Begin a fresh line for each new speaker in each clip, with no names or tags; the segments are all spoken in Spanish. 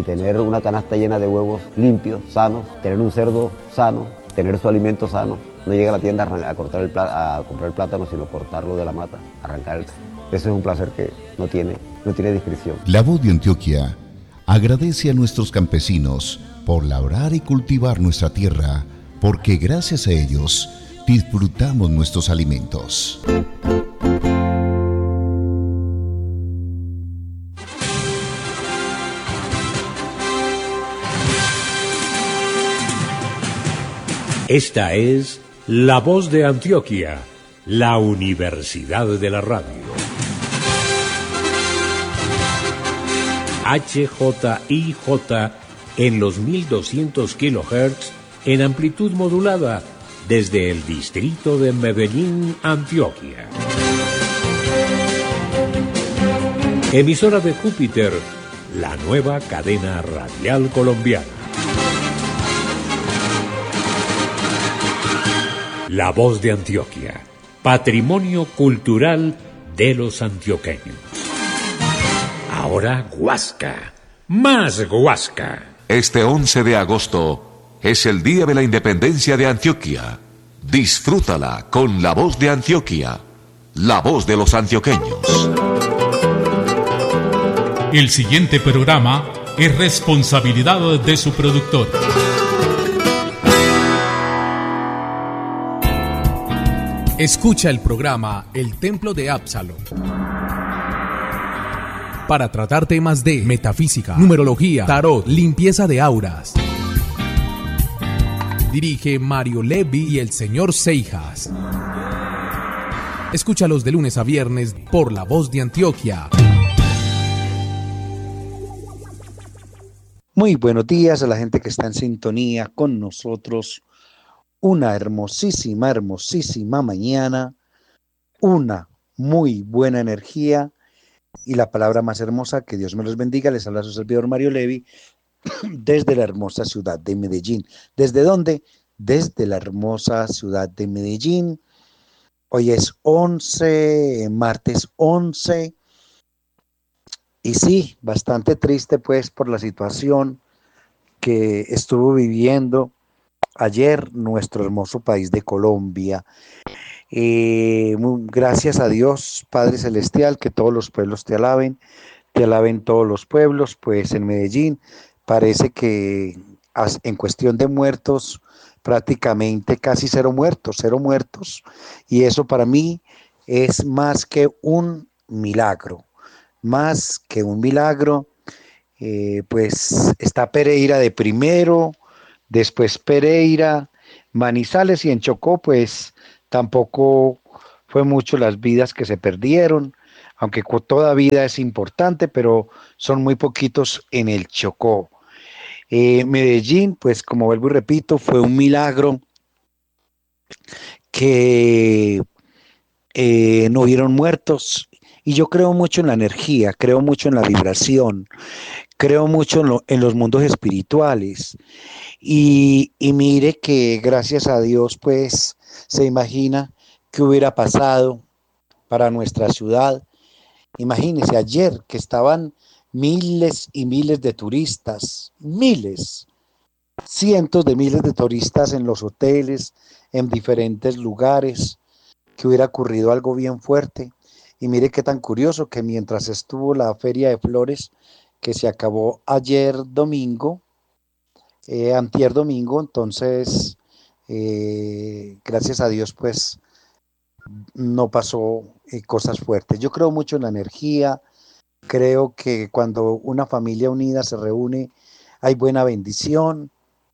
tener una canasta llena de huevos limpios, sanos, tener un cerdo sano, tener su alimento sano. No llega a la tienda a comprar el plátano, sino cortarlo de la mata, arrancar. Eso es un placer que no tiene descripción.
La Voz de Antioquia agradece a nuestros campesinos por labrar y cultivar nuestra tierra, porque gracias a ellos disfrutamos nuestros alimentos.
Esta es La Voz de Antioquia, la Universidad de la Radio. HJIJ en los 1200 kHz en amplitud modulada desde el distrito de Medellín, Antioquia. Emisora de Júpiter, la nueva cadena radial colombiana. La Voz de Antioquia, patrimonio cultural de los antioqueños. Ahora Huasca, más Huasca.
Este 11 de agosto es el Día de la Independencia de Antioquia. Disfrútala con La Voz de Antioquia, la voz de los antioqueños.
El siguiente programa es responsabilidad de su productor.
Escucha el programa El Templo de Absalón para tratar temas de metafísica, numerología, tarot, limpieza de auras. Dirige Mario Levi y el señor Seijas. Escúchalos de lunes a viernes por La Voz de Antioquia.
Muy buenos días a la gente que está en sintonía con nosotros. Una hermosísima mañana, una muy buena energía y la palabra más hermosa, que Dios me los bendiga. Les habla su servidor Mario Levi desde la hermosa ciudad de Medellín. ¿Desde dónde? Desde la hermosa ciudad de Medellín. Hoy es martes 11, y sí, bastante triste pues por la situación que estuvo viviendo ayer nuestro hermoso país de Colombia. Gracias a Dios, Padre Celestial, que todos los pueblos te alaben todos los pueblos. Pues en Medellín parece que en cuestión de muertos, prácticamente casi cero muertos, y eso para mí es más que un milagro. Pues está Pereira de primero, después Pereira, Manizales, y en Chocó pues tampoco fue mucho las vidas que se perdieron, aunque toda vida es importante, pero son muy poquitos en el Chocó. Medellín, pues como vuelvo y repito, fue un milagro que no hubieron muertos, y yo creo mucho en la energía, creo mucho en la vibración, creo mucho en los mundos espirituales. Y mire que gracias a Dios pues se imagina qué hubiera pasado para nuestra ciudad. Imagínese ayer que estaban miles y miles de turistas, cientos de miles de turistas en los hoteles, en diferentes lugares, que hubiera ocurrido algo bien fuerte. Y mire qué tan curioso que mientras estuvo la Feria de Flores, que se acabó ayer domingo, antier domingo, entonces gracias a Dios pues no pasó cosas fuertes. Yo creo mucho en la energía, creo que cuando una familia unida se reúne hay buena bendición,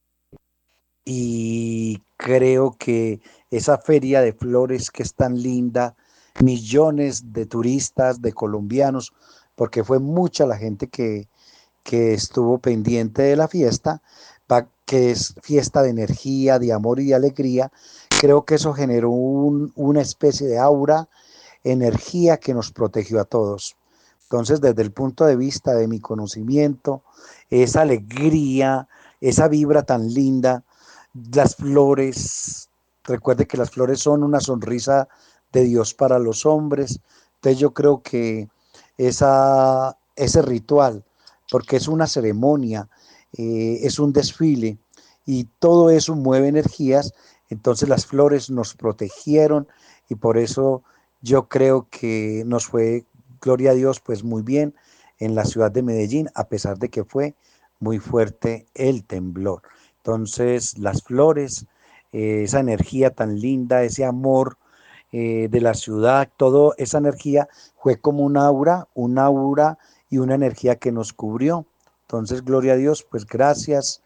y creo que esa Feria de Flores que es tan linda, millones de turistas, de colombianos, porque fue mucha la gente que estuvo pendiente de la fiesta, que es fiesta de energía, de amor y de alegría. Creo que eso generó una especie de aura, energía que nos protegió a todos. Entonces, desde el punto de vista de mi conocimiento, esa alegría, esa vibra tan linda, las flores, recuerde que las flores son una sonrisa de Dios para los hombres. Entonces yo creo que ese ritual porque es una ceremonia, es un desfile y todo eso mueve energías. Entonces las flores nos protegieron y por eso yo creo que nos fue, gloria a Dios, pues muy bien en la ciudad de Medellín, a pesar de que fue muy fuerte el temblor. Entonces las flores, esa energía tan linda, ese amor de la ciudad, toda esa energía fue como un aura y una energía que nos cubrió. Entonces, gloria a Dios, pues gracias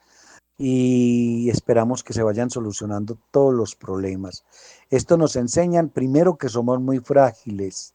y esperamos que se vayan solucionando todos los problemas. Esto nos enseña, primero, que somos muy frágiles,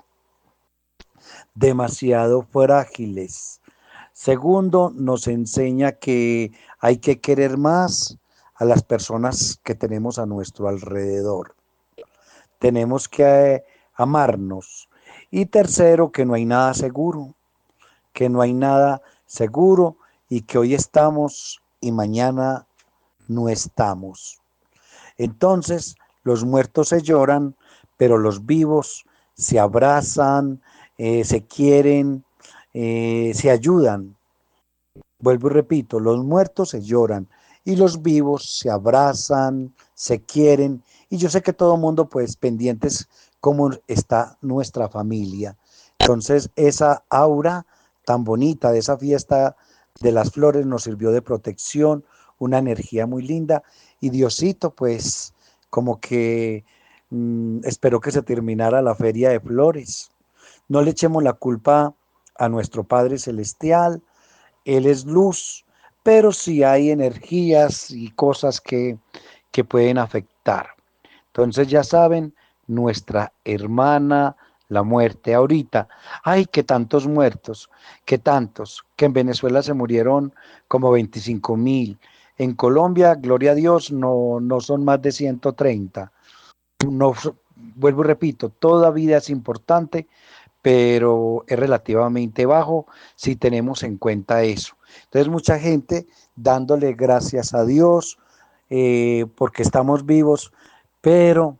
demasiado frágiles. Segundo, nos enseña que hay que querer más a las personas que tenemos a nuestro alrededor. Tenemos que amarnos. Y tercero, que no hay nada seguro, que no hay nada seguro y que hoy estamos y mañana no estamos. Entonces, los muertos se lloran, pero los vivos se abrazan, se quieren, se ayudan. Vuelvo y repito, los muertos se lloran y los vivos se abrazan, se quieren. Y yo sé que todo el mundo, pues, pendientes cómo está nuestra familia. Entonces, esa aura tan bonita de esa fiesta de las flores nos sirvió de protección, una energía muy linda. Y Diosito, pues, como que esperó que se terminara la feria de flores. No le echemos la culpa a nuestro Padre Celestial, Él es luz, pero sí hay energías y cosas que pueden afectar. Entonces ya saben, nuestra hermana, la muerte ahorita. Ay, que tantos muertos, que tantos, que en Venezuela se murieron como 25.000. En Colombia, gloria a Dios, no son más de 130. No, vuelvo y repito, toda vida es importante, pero es relativamente bajo si tenemos en cuenta eso. Entonces mucha gente dándole gracias a Dios porque estamos vivos, pero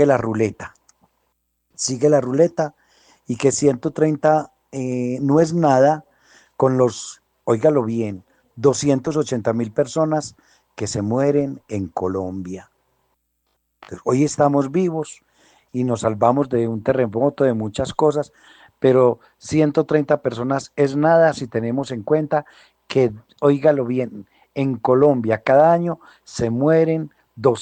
sigue la ruleta y que 130 no es nada con los, óigalo bien, 280.000 personas que se mueren en Colombia. Entonces, hoy estamos vivos y nos salvamos de un terremoto, de muchas cosas, pero 130 personas es nada si tenemos en cuenta que, óigalo bien, en Colombia cada año se mueren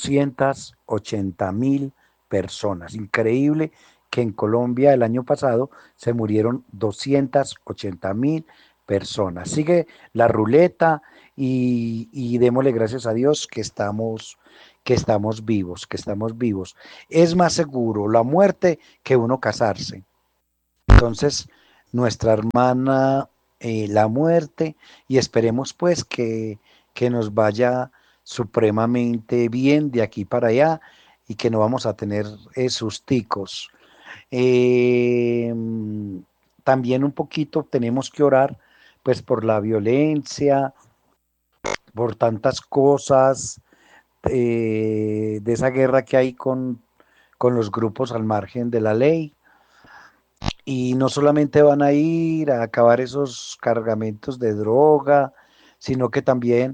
280.000 personas. Increíble que en Colombia el año pasado se murieron 280.000 personas. Sigue la ruleta y démosle gracias a Dios que estamos vivos, que estamos vivos. Es más seguro la muerte que uno casarse. Entonces, nuestra hermana, la muerte, y esperemos pues que nos vaya supremamente bien de aquí para allá y que no vamos a tener susticos. Eh, También un poquito tenemos que orar pues por la violencia, por tantas cosas, de esa guerra que hay con los grupos al margen de la ley. Y no solamente van a ir a acabar esos cargamentos de droga, sino que también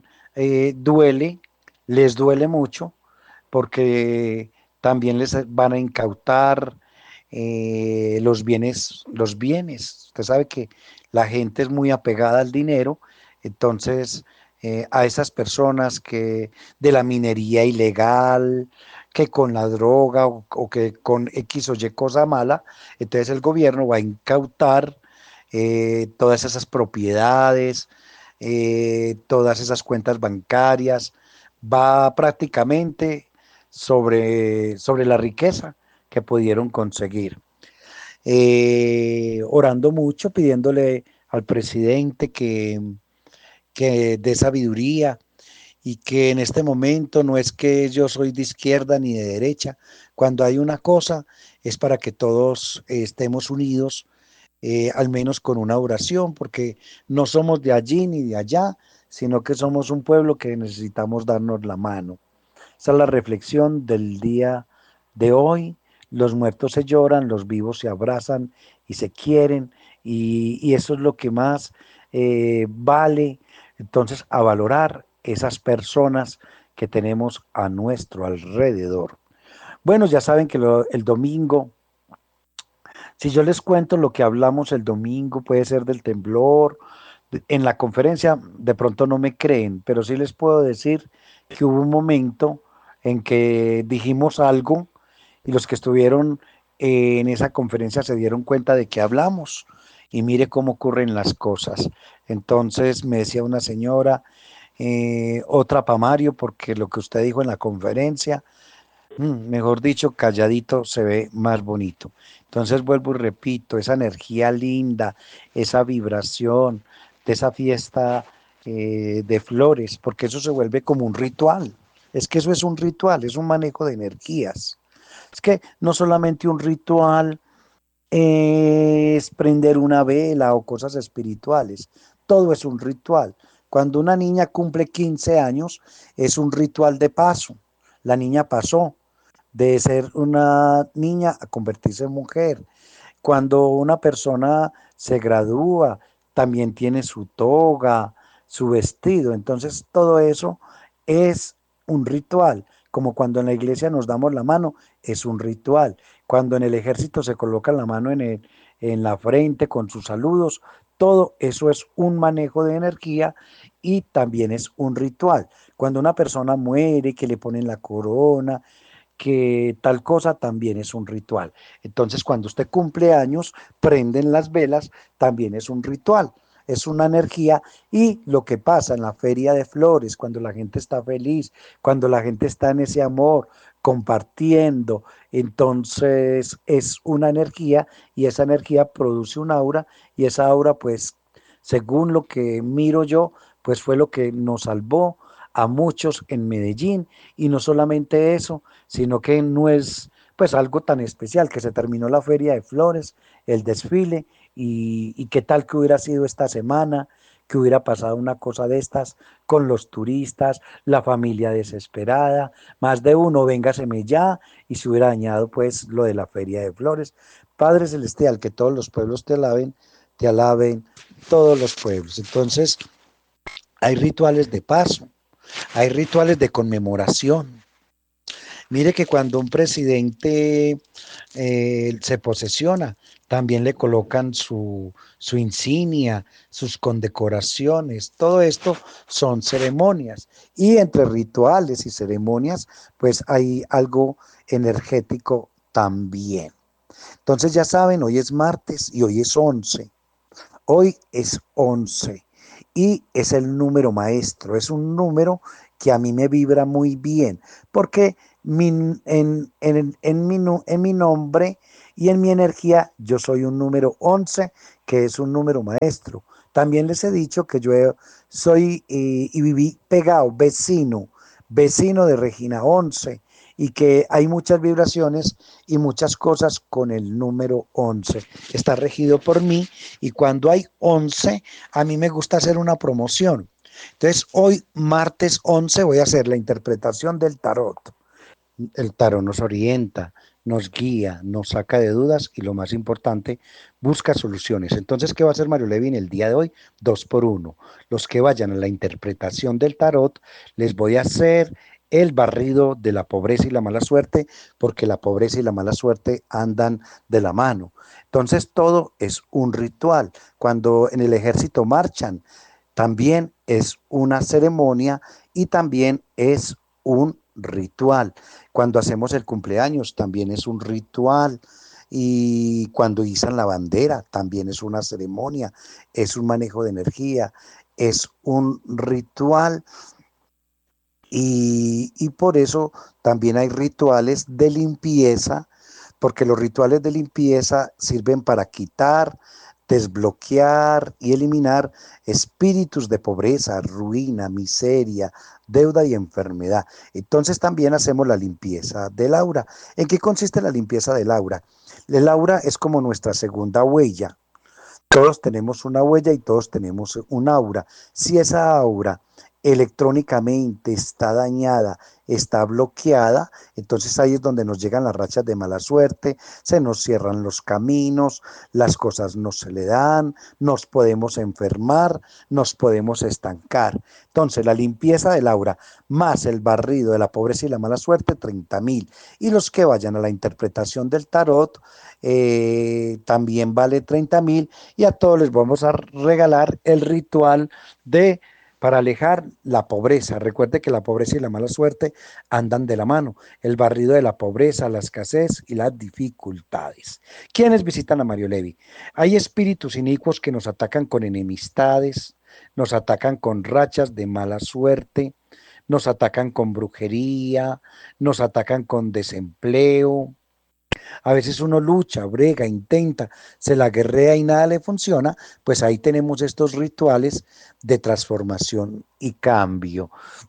les duele mucho, porque también les van a incautar los bienes, los bienes. Usted sabe que la gente es muy apegada al dinero, entonces a esas personas que de la minería ilegal, que con la droga o que con X o Y cosa mala, entonces el gobierno va a incautar todas esas propiedades, todas esas cuentas bancarias, va prácticamente sobre la riqueza que pudieron conseguir. Orando mucho, pidiéndole al presidente que dé sabiduría y que en este momento no es que yo soy de izquierda ni de derecha, cuando hay una cosa es para que todos estemos unidos, al menos con una oración, porque no somos de allí ni de allá, sino que somos un pueblo que necesitamos darnos la mano. Esa es la reflexión del día de hoy. Los muertos se lloran, los vivos se abrazan y se quieren, y eso es lo que más vale. Entonces, a valorar esas personas que tenemos a nuestro alrededor. Bueno, ya saben que el domingo, si yo les cuento lo que hablamos el domingo, puede ser del temblor. En la conferencia de pronto no me creen, pero sí les puedo decir que hubo un momento en que dijimos algo y los que estuvieron en esa conferencia se dieron cuenta de que hablamos y mire cómo ocurren las cosas. Entonces me decía una señora, otra para Mario, porque lo que usted dijo en la conferencia, mejor dicho, calladito se ve más bonito. Entonces vuelvo y repito, esa energía linda, esa vibración de esa fiesta de flores, porque eso se vuelve como un ritual. Es que eso es un ritual, es un manejo de energías. Es que no solamente un ritual es prender una vela o cosas espirituales, todo es un ritual. Cuando una niña cumple 15 años, es un ritual de paso. La niña pasó de ser una niña a convertirse en mujer. Cuando una persona se gradúa, también tiene su toga, su vestido. Entonces todo eso es un ritual. Como cuando en la iglesia nos damos la mano, es un ritual. Cuando en el ejército se coloca la mano en la frente con sus saludos, todo eso es un manejo de energía y también es un ritual. Cuando una persona muere, que le ponen la corona, que tal cosa también es un ritual. Entonces, cuando usted cumple años, prenden las velas, también es un ritual, es una energía. Y lo que pasa en la feria de flores, cuando la gente está feliz, cuando la gente está en ese amor, compartiendo, entonces es una energía y esa energía produce un aura y esa aura, pues, según lo que miro yo, pues fue lo que nos salvó a muchos en Medellín. Y no solamente eso, sino que no es pues algo tan especial, que se terminó la feria de flores, el desfile, y qué tal que hubiera sido esta semana, que hubiera pasado una cosa de estas con los turistas, la familia desesperada, más de uno, véngaseme ya, y se hubiera dañado pues lo de la feria de flores. Padre Celestial, que todos los pueblos te alaben todos los pueblos. Entonces, hay rituales de paso, hay rituales de conmemoración. Mire que cuando un presidente se posesiona, también le colocan su insignia, sus condecoraciones, todo esto son ceremonias. Y entre rituales y ceremonias, pues hay algo energético también. Entonces ya saben, hoy es martes y hoy es 11. Hoy es 11 y es el número maestro, es un número que a mí me vibra muy bien, porque en mi nombre y en mi energía yo soy un número 11, que es un número maestro. También les he dicho que soy y viví pegado, vecino de Regina 11, y que hay muchas vibraciones y muchas cosas con el número 11. Está regido por mí y cuando hay 11, a mí me gusta hacer una promoción. Entonces, hoy, martes 11, voy a hacer la interpretación del tarot. El tarot nos orienta, nos guía, nos saca de dudas y lo más importante, busca soluciones. Entonces, ¿qué va a hacer Mario Levin el día de hoy? 2 por 1. Los que vayan a la interpretación del tarot, les voy a hacer el barrido de la pobreza y la mala suerte, porque la pobreza y la mala suerte andan de la mano. Entonces, todo es un ritual. Cuando en el ejército marchan, también es una ceremonia y también es un ritual. Cuando hacemos el cumpleaños también es un ritual. Y cuando izan la bandera también es una ceremonia, es un manejo de energía, es un ritual. Y por eso también hay rituales de limpieza, porque los rituales de limpieza sirven para quitar, desbloquear y eliminar espíritus de pobreza, ruina, miseria, deuda y enfermedad. Entonces también hacemos la limpieza del aura. ¿En qué consiste la limpieza del aura? El aura es como nuestra segunda huella. Todos tenemos una huella y todos tenemos un aura. Si esa aura electrónicamente está dañada, está bloqueada, entonces ahí es donde nos llegan las rachas de mala suerte, se nos cierran los caminos, las cosas no se le dan, nos podemos enfermar, nos podemos estancar. Entonces la limpieza del aura más el barrido de la pobreza y la mala suerte, 30.000. Y los que vayan a la interpretación del tarot, también vale 30.000, y a todos les vamos a regalar el ritual para alejar la pobreza. Recuerde que la pobreza y la mala suerte andan de la mano. El barrido de la pobreza, la escasez y las dificultades. ¿Quiénes visitan a Mario Levi? Hay espíritus inicuos que nos atacan con enemistades, nos atacan con rachas de mala suerte, nos atacan con brujería, nos atacan con desempleo. A veces uno lucha, brega, intenta, se la guerrea y nada le funciona, pues ahí tenemos estos rituales de transformación y cambio.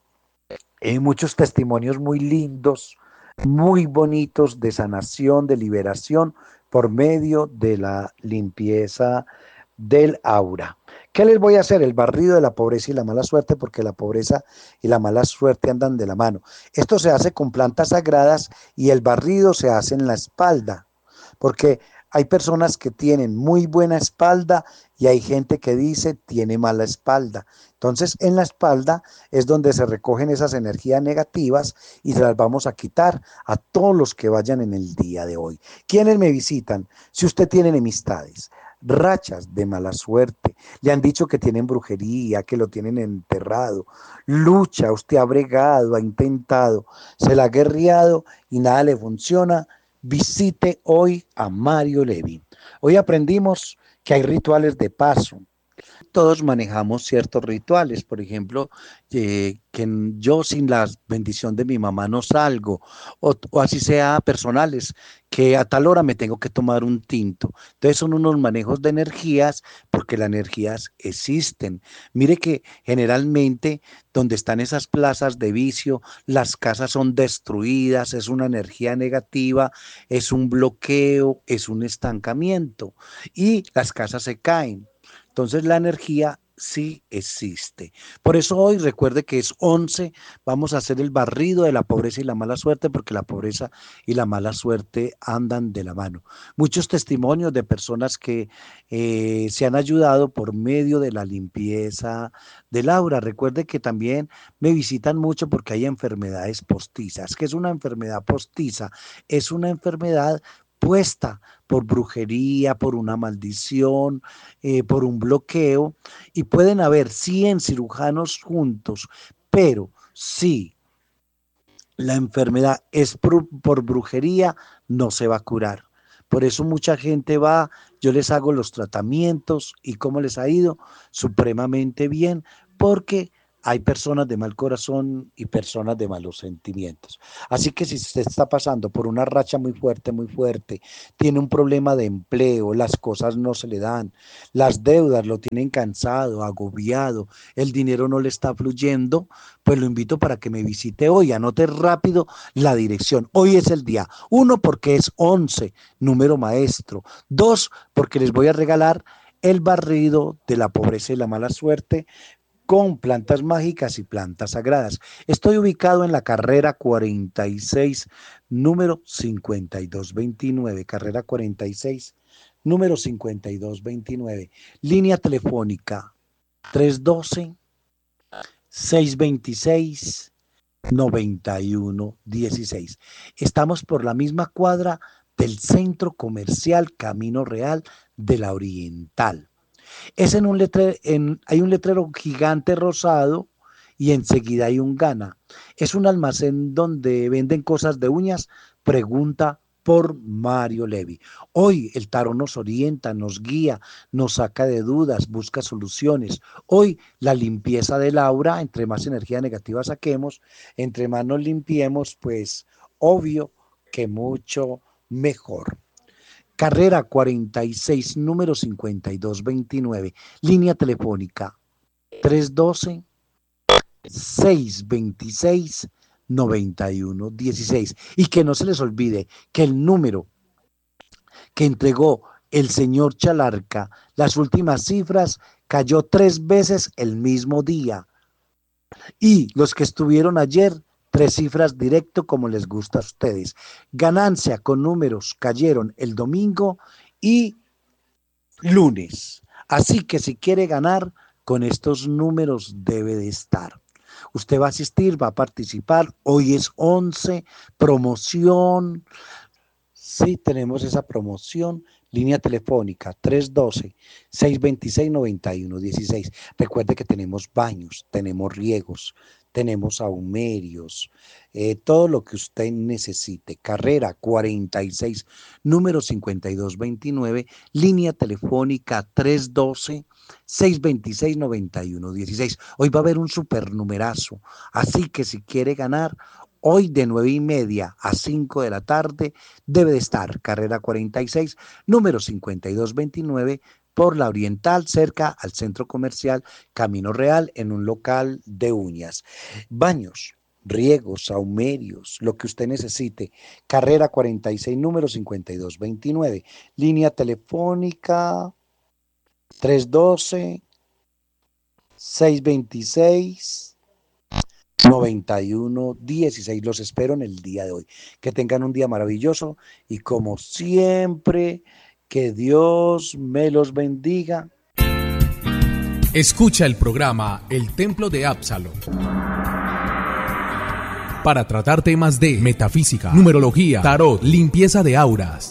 Hay muchos testimonios muy lindos, muy bonitos de sanación, de liberación por medio de la limpieza del aura. ¿Qué les voy a hacer? El barrido de la pobreza y la mala suerte, porque la pobreza y la mala suerte andan de la mano. Esto se hace con plantas sagradas y el barrido se hace en la espalda, porque hay personas que tienen muy buena espalda y hay gente que dice tiene mala espalda. Entonces en la espalda es donde se recogen esas energías negativas y se las vamos a quitar a todos los que vayan en el día de hoy. ¿Quiénes me visitan? Si usted tiene enemistades, rachas de mala suerte, le han dicho que tienen brujería, que lo tienen enterrado, lucha, usted ha bregado, ha intentado, se la ha guerreado y nada le funciona, visite hoy a Mario Levi. Hoy aprendimos que hay rituales de paso. Todos manejamos ciertos rituales, por ejemplo, que yo sin la bendición de mi mamá no salgo, o así sea personales, que a tal hora me tengo que tomar un tinto. Entonces son unos manejos de energías, porque las energías existen. Mire que generalmente donde están esas plazas de vicio, las casas son destruidas, es una energía negativa, es un bloqueo, es un estancamiento y las casas se caen. Entonces la energía sí existe. Por eso hoy recuerde que es 11, vamos a hacer el barrido de la pobreza y la mala suerte, porque la pobreza y la mala suerte andan de la mano. Muchos testimonios de personas que se han ayudado por medio de la limpieza del aura. Recuerde que también me visitan mucho porque hay enfermedades postizas. ¿Qué es una enfermedad postiza? Es una enfermedad puesta por brujería, por una maldición, por un bloqueo, y pueden haber 100 cirujanos juntos, pero si la enfermedad es por brujería, no se va a curar. Por eso mucha gente va, yo les hago los tratamientos y cómo les ha ido, supremamente bien, porque hay personas de mal corazón y personas de malos sentimientos. Así que si usted está pasando por una racha muy fuerte, tiene un problema de empleo, las cosas no se le dan, las deudas lo tienen cansado, agobiado, el dinero no le está fluyendo, pues lo invito para que me visite hoy. Anote rápido la dirección. Hoy es el día. 1, porque es 11, número maestro. 2, porque les voy a regalar el barrido de la pobreza y la mala suerte, con plantas mágicas y plantas sagradas. Estoy ubicado en la carrera 46, número 5229, carrera 46, número 5229, línea telefónica 312-626-9116. Estamos por la misma cuadra del Centro Comercial Camino Real de la Oriental. Es hay un letrero gigante rosado y enseguida hay un Gana. Es un almacén donde venden cosas de uñas. Pregunta por Mario Levi. Hoy el tarot nos orienta, nos guía, nos saca de dudas, busca soluciones. Hoy la limpieza del aura, entre más energía negativa saquemos, entre más nos limpiemos, pues obvio que mucho mejor. Carrera 46, número 5229, línea telefónica 312-626-9116. Y que no se les olvide que el número que entregó el señor Chalarca, las últimas cifras, cayó 3 veces el mismo día. Y los que estuvieron ayer 3 cifras directo como les gusta a ustedes. Ganancia con números cayeron el domingo y lunes. Así que si quiere ganar, con estos números debe de estar. Usted va a asistir, va a participar. Hoy es 11, promoción. Sí, tenemos esa promoción. Línea telefónica 312-626-9116. Recuerde que tenemos baños, tenemos riegos, tenemos ahumerios, todo lo que usted necesite. Carrera 46, número 5229, línea telefónica 312-626-9116. Hoy va a haber un supernumerazo, así que si quiere ganar, hoy de 9:30 a 5 de la tarde debe de estar. Carrera 46, número 5229, por la Oriental, cerca al Centro Comercial Camino Real, en un local de uñas. Baños, riegos, saumerios, lo que usted necesite. Carrera 46, número 5229. Línea telefónica 312-626-9116. Los espero en el día de hoy. Que tengan un día maravilloso y como siempre, que Dios me los bendiga.
Escucha el programa El Templo de Absalom para tratar temas de metafísica, numerología, tarot, limpieza de auras.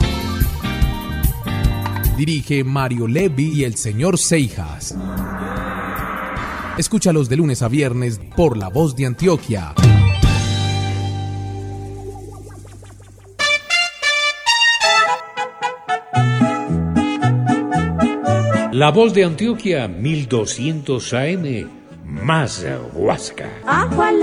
Dirige Mario Levi y el señor Seijas. Escúchalos de lunes a viernes por La Voz de Antioquia.
La Voz de Antioquia 1200 AM, más Huasca.